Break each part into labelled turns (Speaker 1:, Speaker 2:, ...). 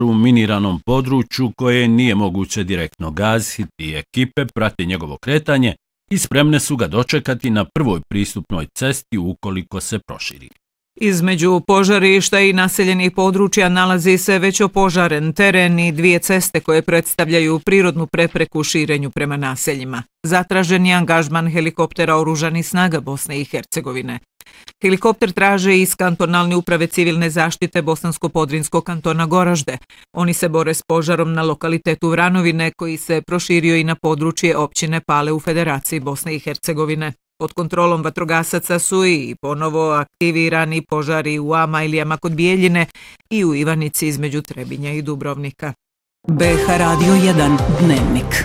Speaker 1: u miniranom području koje nije moguće direktno gaziti. Ekipe prate njegovo kretanje i spremne su ga dočekati na prvoj pristupnoj cesti ukoliko se proširi.
Speaker 2: Između požarišta i naseljenih područja nalazi se već opožaren teren i dvije ceste koje predstavljaju prirodnu prepreku širenju prema naseljima. Zatražen je angažman helikoptera oružanih snaga Bosne i Hercegovine. Helikopter traže iz kantonalne uprave civilne zaštite Bosansko-Podrinskog kantona Goražde. Oni se bore s požarom na lokalitetu Vranovine koji se proširio i na područje općine Pale u Federaciji Bosne i Hercegovine. Pod kontrolom vatrogasaca su i ponovo aktivirani požari u Amajlijama kod Bijeljine i u Ivanici između Trebinja i Dubrovnika.
Speaker 3: BH Radio 1 Dnevnik.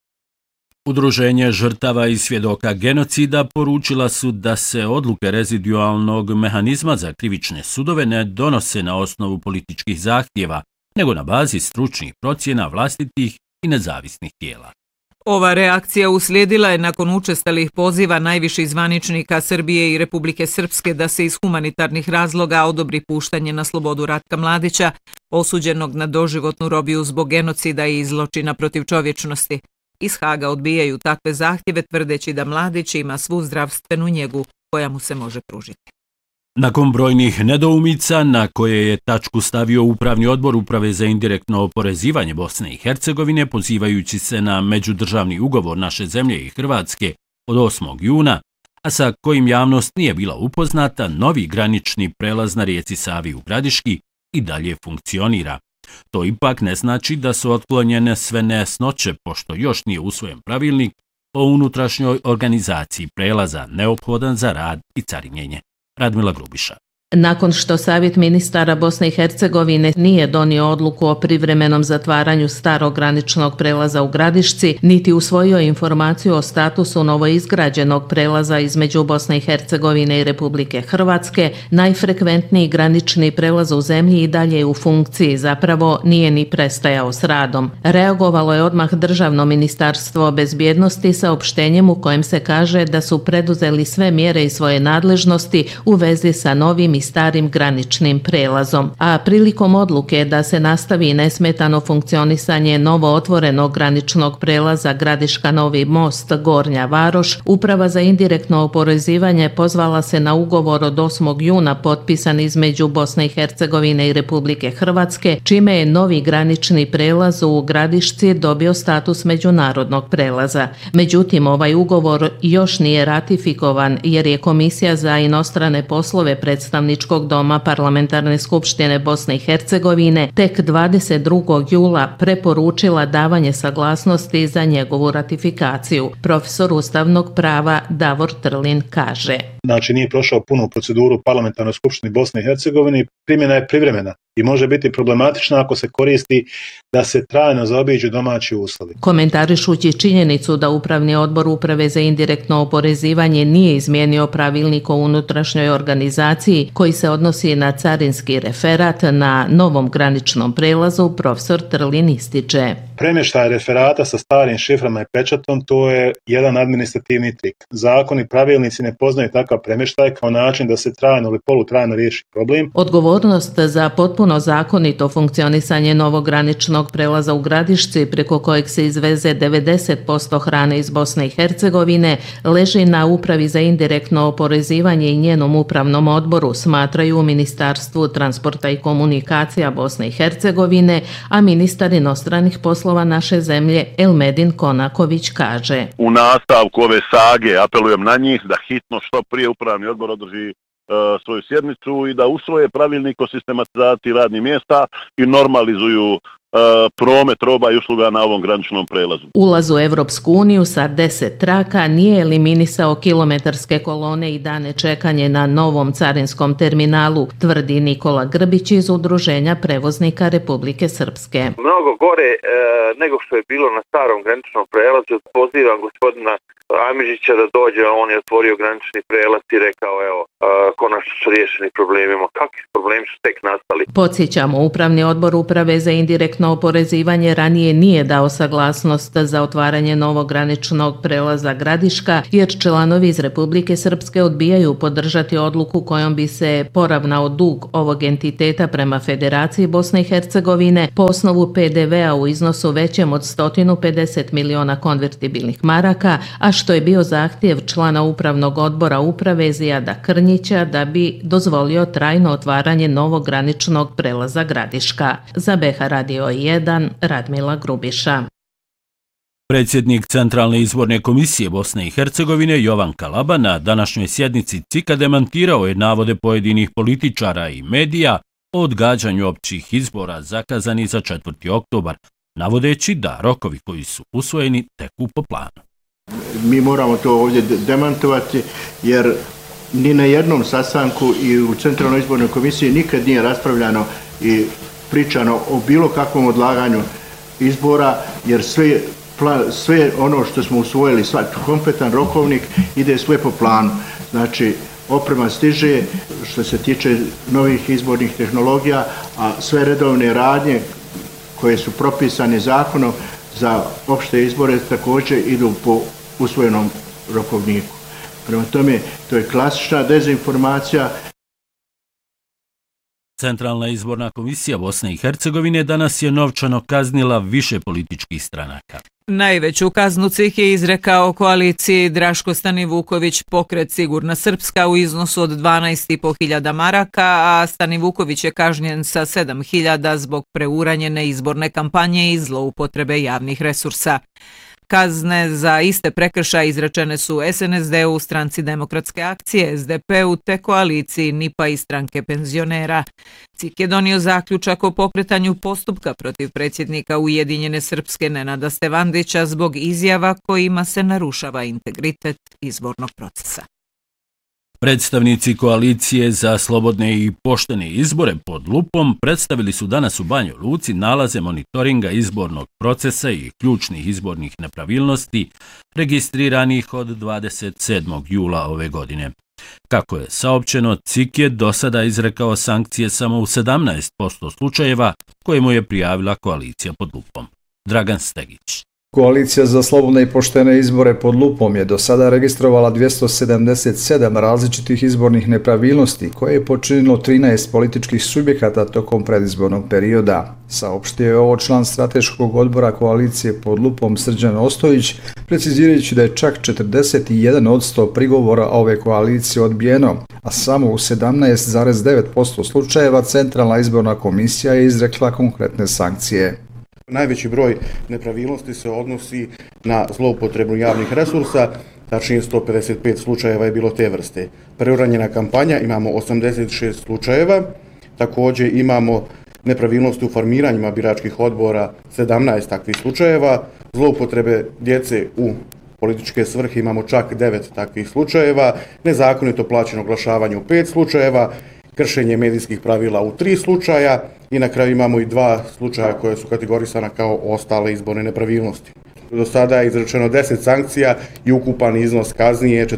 Speaker 1: Udruženje žrtava i svjedoka genocida poručila su da se odluke rezidualnog mehanizma za krivične sudove ne donose na osnovu političkih zahtjeva, nego na bazi stručnih procjena vlastitih i nezavisnih tijela.
Speaker 2: Ova reakcija uslijedila je nakon učestalih poziva najviših zvaničnika Srbije i Republike Srpske da se iz humanitarnih razloga odobri puštanje na slobodu Ratka Mladića, osuđenog na doživotnu robiju zbog genocida i zločina protiv čovječnosti. Iz Haga odbijaju takve zahtjeve tvrdeći da Mladić ima svu zdravstvenu njegu koja mu se može pružiti.
Speaker 1: Nakon brojnih nedoumica na koje je tačku stavio Upravni odbor Uprave za indirektno oporezivanje Bosne i Hercegovine, pozivajući se na međudržavni ugovor naše zemlje i Hrvatske od 8. juna, a sa kojim javnost nije bila upoznata, novi granični prelaz na rijeci Savi u Gradiški i dalje funkcionira. To ipak ne znači da su otklonjene sve nejasnoće, pošto još nije usvojen pravilnik o unutrašnjoj organizaciji prelaza neophodan za rad i carinjenje. Radmila Grubiša.
Speaker 4: Nakon što Savjet ministara Bosne i Hercegovine nije donio odluku o privremenom zatvaranju starog graničnog prelaza u Gradišci, niti usvojio informaciju o statusu novoizgrađenog prelaza između Bosne i Hercegovine i Republike Hrvatske, najfrekventniji granični prelaz u zemlji i dalje je u funkciji, zapravo nije ni prestajao s radom. Reagovalo je odmah Državno ministarstvo bezbjednosti saopštenjem u kojem se kaže da su preduzeli sve mjere iz svoje nadležnosti u vezi sa novim i starim graničnim prelazom, a prilikom odluke da se nastavi nesmetano funkcionisanje novo otvorenog graničnog prelaza Gradiška Novi Most Gornja Varoš, Uprava za indirektno oporezivanje pozvala se na ugovor od 8. juna potpisan između Bosne i Hercegovine i Republike Hrvatske, čime je novi granični prelaz u Gradišci dobio status međunarodnog prelaza. Međutim, ovaj ugovor još nije ratifikovan jer je Komisija za inostrane poslove predstavničkog doma Parlamentarne skupštine Bosne i Hercegovine tek 22. jula preporučila davanje saglasnosti za njegovu ratifikaciju. Profesor ustavnog prava Davor Trlin kaže.
Speaker 5: Znači nije prošao punu proceduru u Parlamentarnoj skupštini Bosne i Hercegovine, primjena je privremena i može biti problematična ako se koristi da se trajno zaobiđu domaći uslovi.
Speaker 4: Komentarišući činjenicu da Upravni odbor Uprave za indirektno oporezivanje nije izmijenio pravilnik o unutrašnjoj organizaciji koji se odnosi na carinski referat na novom graničnom prelazu, profesor Trlin ističe.
Speaker 5: Premještaj referata sa starim šiframa i pečatom, to je jedan administrativni trik. Zakon i pravilnici ne poznaju takav premještaj kao način da se trajno ili polutrajno riješi problem.
Speaker 4: Odgovornost za potpuno zakonito funkcionisanje novog graničnog prelaza u Gradišci, preko kojeg se izveze 90% hrane iz Bosne i Hercegovine, leži na Upravi za indirektno oporezivanje i njenom upravnom odboru, smatraju u Ministarstvu transporta i komunikacija Bosne i Hercegovine, a ministar inostranih poslova naše zemlje Elmedin Konaković kaže.
Speaker 6: U nastavku ove sage apelujem na njih da hitno što prije upravni odbor održi svoju sjednicu i da usvoje pravilnik o sistematizaciji radnih mjesta i normalizuju promet roba i usluga na ovom graničnom prelazu.
Speaker 4: Ulaz u Evropsku uniju sa 10 traka nije eliminisao kilometarske kolone i dane čekanje na novom carinskom terminalu, tvrdi Nikola Grbić iz Udruženja prevoznika Republike Srpske.
Speaker 7: Mnogo gore nego što je bilo na starom graničnom prelazu. Pozivam gospodina Amižića da dođe, on je otvorio granični prelaz i rekao evo, konačno su riješeni problemima. Kakvi problemi su tek nastali?
Speaker 4: Podsjećamo, Upravni odbor Uprave za indirektno oporezivanje ranije nije dao saglasnost za otvaranje novog graničnog prelaza Gradiška, jer članovi iz Republike Srpske odbijaju podržati odluku kojom bi se poravnao dug ovog entiteta prema Federaciji Bosne i Hercegovine po osnovu PDV-a u iznosu većem od 150 miliona konvertibilnih maraka, a što je bio zahtjev člana Upravnog odbora Uprave Zijada Krnjića da bi dozvolio trajno otvaranje novog graničnog prelaza Gradiška. Za BH Radio 1, Radmila Grubiša.
Speaker 1: Predsjednik Centralne izborne komisije Bosne i Hercegovine Jovan Kalaba na današnjoj sjednici CIK-a demantirao je navode pojedinih političara i medija o odgađanju općih izbora zakazani za 4. oktobar, navodeći da rokovi koji su usvojeni teku po planu.
Speaker 8: Mi moramo to ovdje demantovati jer ni na jednom sastanku i u Centralnoj izbornoj komisiji nikad nije raspravljano i pričano o bilo kakvom odlaganju izbora, jer sve ono što smo usvojili, kompletan rokovnik ide sve po planu. Znači, oprema stiže što se tiče novih izbornih tehnologija, a sve redovne radnje koje su propisane zakonom za opšte izbore također idu po usvojenom rokovniku. Prema tome, to je klasična dezinformacija.
Speaker 1: Centralna izborna komisija Bosne i Hercegovine danas je novčano kaznila više političkih stranaka.
Speaker 2: Najveću kaznu CIK je izrekao koaliciji Draško Stanivuković Pokret Sigurna Srpska u iznosu od 12.500 maraka, a Stanivuković je kažnjen sa 7.000 zbog preuranjene izborne kampanje i zloupotrebe javnih resursa. Kazne za iste prekršaje izrečene su SNSD-u, Stranci demokratske akcije, SDP-u te koaliciji NIPA i Stranke penzionera. CIK je donio zaključak o pokretanju postupka protiv predsjednika Ujedinjene Srpske Nenada Stevandića zbog izjava kojima se narušava integritet izbornog procesa.
Speaker 1: Predstavnici koalicije za slobodne i poštene izbore pod lupom predstavili su danas u Banjoj Luci nalaze monitoringa izbornog procesa i ključnih izbornih nepravilnosti registriranih od 27. jula ove godine. Kako je saopćeno, CIK je do sada izrekao sankcije samo u 17% slučajeva koje mu je prijavila koalicija pod lupom. Dragan Stegić.
Speaker 9: Koalicija za slobodne i poštene izbore pod lupom je do sada registrovala 277 različitih izbornih nepravilnosti koje je počinilo 13 političkih subjekata tokom predizbornog perioda. Saopštio je ovo član strateškog odbora koalicije pod lupom Srđan Ostojić, precizirajući da je čak 41% prigovora ove koalicije odbijeno, a samo u 17,9% slučajeva Centralna izborna komisija je izrekla konkretne sankcije.
Speaker 8: Najveći broj nepravilnosti se odnosi na zloupotrebu javnih resursa, tačnije 155 slučajeva je bilo te vrste. Preuranjena kampanja imamo 86 slučajeva, također imamo nepravilnosti u formiranjima biračkih odbora 17 takvih slučajeva, zloupotrebe djece u političke svrhe imamo čak 9 takvih slučajeva, nezakonito plaćeno oglašavanje u 5 slučajeva, kršenje medijskih pravila u 3 slučaja i na kraju imamo i 2 slučaja koje su kategorisana kao ostale izborne nepravilnosti. Do sada je izrečeno 10 sankcija i ukupan iznos kazni je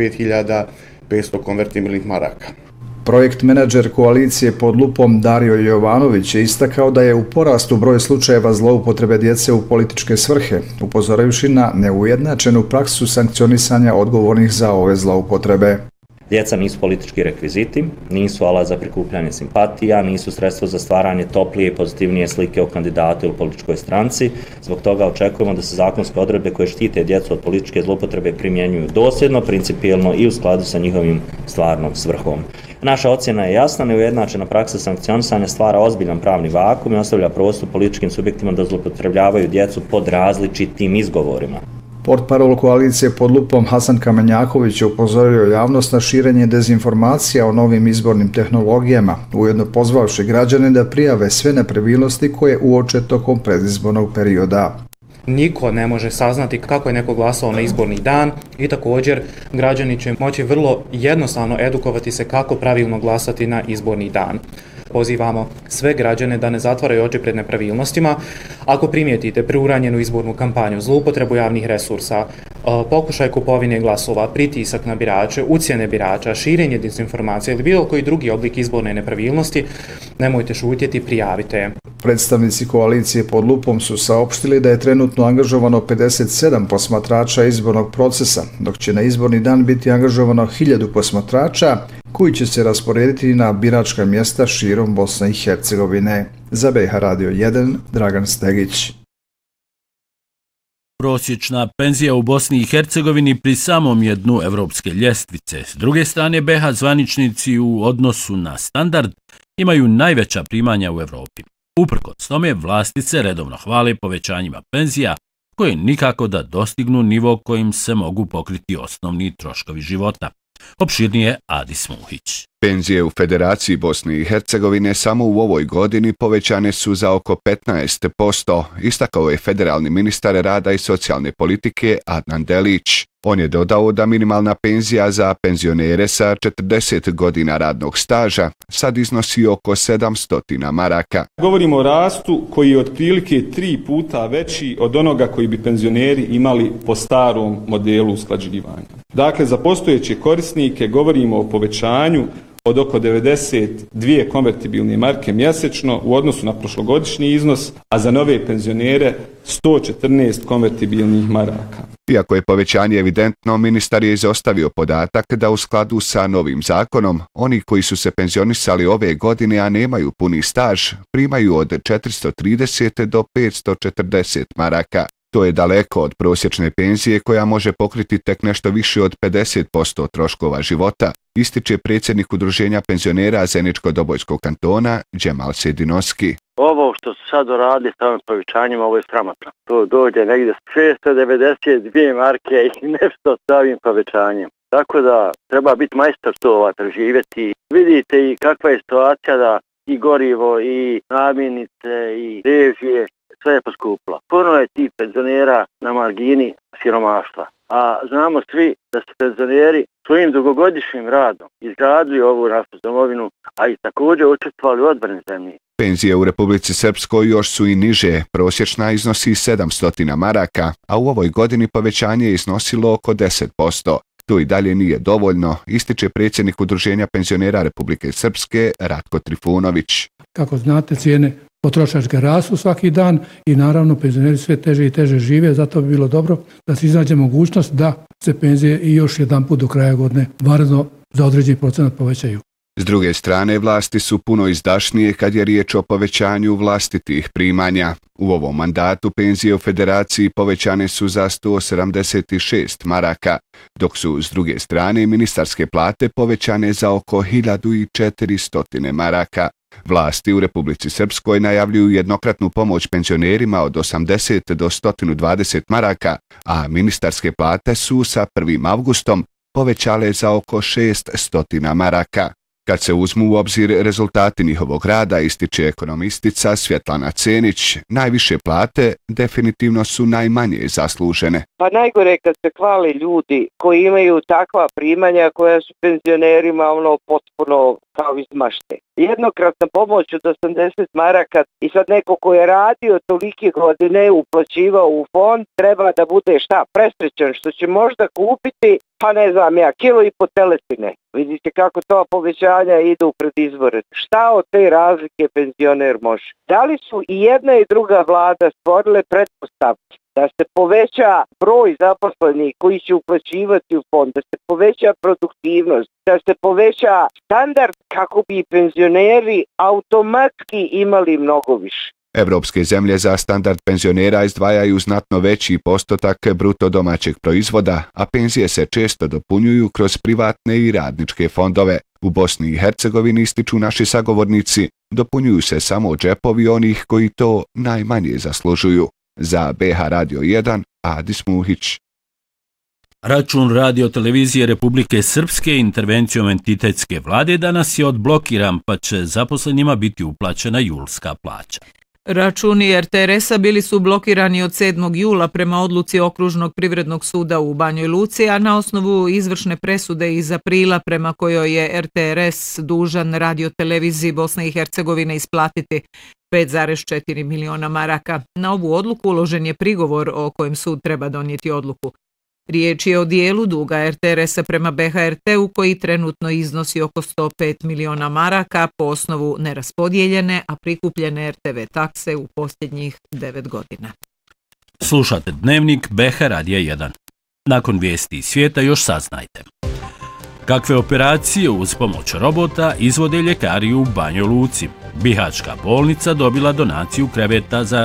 Speaker 8: 45.500 konvertibilnih maraka.
Speaker 9: Projekt menadžer koalicije pod lupom Dario Jovanović je istakao da je u porastu broj slučajeva zloupotrebe djece u političke svrhe, upozoravši na neujednačenu praksu sankcionisanja odgovornih za ove zloupotrebe.
Speaker 10: Djeca nisu politički rekviziti, nisu alat za prikupljanje simpatija, nisu sredstvo za stvaranje toplije i pozitivnije slike o kandidatu ili političkoj stranci. Zbog toga očekujemo da se zakonske odredbe koje štite djecu od političke zloupotrebe primjenjuju dosljedno, principijelno i u skladu sa njihovim stvarnom svrhom. Naša ocjena je jasna, neujednačena praksa sankcionisanja stvara ozbiljan pravni vakuum i ostavlja prostor političkim subjektima da zloupotrebljavaju djecu pod različitim izgovorima.
Speaker 9: Portparol koalicije pod lupom Hasan Kamenjaković je upozorio javnost na širenje dezinformacija o novim izbornim tehnologijama, ujedno pozvavši građane da prijave sve nepravilnosti koje uoče tokom predizbornog perioda.
Speaker 11: Niko ne može saznati kako je neko glasao na izborni dan i također građani će moći vrlo jednostavno edukovati se kako pravilno glasati na izborni dan. Pozivamo sve građane da ne zatvaraju oči pred nepravilnostima. Ako primijetite preuranjenu izbornu kampanju, zloupotrebu javnih resursa, pokušaj kupovine glasova, pritisak na birače, ucjene birača, širenje dezinformacija ili bilo koji drugi oblik izborne nepravilnosti, nemojte šutjeti, prijavite je.
Speaker 9: Predstavnici koalicije Pod lupom su saopštili da je trenutno angažovano 57 posmatrača izbornog procesa, dok će na izborni dan biti angažovano 1000 posmatrača koji će se rasporediti na biračka mjesta širom Bosne i Hercegovine. Za BH Radio 1, Dragan Stegić.
Speaker 1: Prosječna penzija u Bosni i Hercegovini pri samom je dnu evropske ljestvice. S druge strane, BH zvaničnici u odnosu na standard imaju najveća primanja u Evropi. Uprkos tome, vlasti se redovno hvale povećanjima penzija, koje nikako da dostignu nivo kojim se mogu pokriti osnovni troškovi života. Opširnije Adis Muhić.
Speaker 12: Penzije u Federaciji Bosne i Hercegovine samo u ovoj godini povećane su za oko 15%, istakao je federalni ministar rada i socijalne politike Adnan Delić. On je dodao da minimalna penzija za penzionere sa 40 godina radnog staža sad iznosi oko 700 maraka.
Speaker 13: Govorimo o rastu koji je otprilike 3 puta veći od onoga koji bi penzioneri imali po starom modelu usklađivanja. Dakle, za postojeće korisnike govorimo o povećanju od oko 92 konvertibilne marke mjesečno u odnosu na prošlogodišnji iznos, a za nove penzionere 114 konvertibilnih maraka.
Speaker 12: Iako je povećanje evidentno, ministar je izostavio podatak da u skladu sa novim zakonom, oni koji su se penzionisali ove godine, a nemaju puni staž, primaju od 430 do 540 maraka. To je daleko od prosječne penzije koja može pokriti tek nešto više od 50% troškova života, ističe predsjednik udruženja penzionera Zeničko-Dobojskog kantona Džemal Sedinoski.
Speaker 14: Ovo što su sad uradili s ovim povećanjima, ovo je sramotno. To dođe negdje 692 marke i nešto s ovim povećanjem. Tako da treba biti majstor to preživjeti. Vidite i kakva je situacija da i gorivo, i namirnice, i režije, sve je poskupilo. Puno je tih penzionera na margini siromaštva. A znamo svi da su penzioneri svojim dugogodišnjim radom izgradili ovu našu domovinu, a i također učestvovali u odbrani zemlje.
Speaker 12: Penzije u Republici Srpskoj još su i niže, prosječna iznosi 700 maraka, a u ovoj godini povećanje je iznosilo oko 10%. To i dalje nije dovoljno, ističe predsjednik udruženja penzionera Republike Srpske Ratko Trifunović.
Speaker 15: Kako znate, cijene potrošačke rastu svaki dan i naravno penzioneri sve teže i teže žive, zato bi bilo dobro da se iznađe mogućnost da se penzije i još jedan put do kraja godine varedno za određeni procenat povećaju.
Speaker 12: S druge strane, vlasti su puno izdašnije kad je riječ o povećanju vlastitih primanja. U ovom mandatu penzije u Federaciji povećane su za 176 maraka, dok su s druge strane ministarske plate povećane za oko 1400 maraka. Vlasti u Republici Srpskoj najavljuju jednokratnu pomoć penzionerima od 80 do 120 maraka, a ministarske plate su sa 1. avgustom povećale za oko 600 maraka. Kad se uzmu u obzir rezultati njihovog rada, ističe ekonomistica Svjetlana Cenić, najviše plate definitivno su najmanje zaslužene.
Speaker 16: Pa najgore je kad se hvale ljudi koji imaju takva primanja koja su penzionerima potpuno kao iz mašte. Jednokratna pomoć od 80 maraka i sad neko ko je radio tolike godine, uplaćivao u fond, treba da bude presrećan što će možda kupiti, pa ne znam ja, 1,5 kila teletine. Vidite kako to povećanja idu pred izbore. Šta od te razlike penzioner može? Da li su i jedna i druga vlada stvorile pretpostavke da se poveća broj zaposlenih koji će uplaćivati u fond, da se poveća produktivnost, da se poveća standard kako bi penzioneri automatski imali mnogo više?
Speaker 12: Evropske zemlje za standard penzionera izdvajaju znatno veći postotak bruto domaćeg proizvoda, a penzije se često dopunjuju kroz privatne i radničke fondove. U Bosni i Hercegovini, ističu naši sagovornici, dopunjuju se samo džepovi onih koji to najmanje zaslužuju. Za BH Radio 1, Adis Muhić.
Speaker 1: Račun Radio-televizije Republike Srpske intervencijom entitetske vlade danas je odblokiran, pa će zaposlenima biti uplaćena julska plaća.
Speaker 2: Računi RTRS-a bili su blokirani od 7. jula prema odluci Okružnog privrednog suda u Banjoj Luci, a na osnovu izvršne presude iz aprila prema kojoj je RTRS dužan radioteleviziji Bosne i Hercegovine isplatiti 5,4 miliona maraka. Na ovu odluku uložen je prigovor o kojem sud treba donijeti odluku. Riječ je o dijelu duga RTRS-a prema BHRT-u koji trenutno iznosi oko 105 miliona maraka po osnovu neraspodijeljene, a prikupljene RTV takse u posljednjih 9 godina.
Speaker 1: Slušate Dnevnik BH Radija 1. Nakon vijesti iz svijeta još saznajte. Kakve operacije uz pomoć robota izvode ljekari u Banjoj Luci? Bihaćka bolnica dobila donaciju kreveta za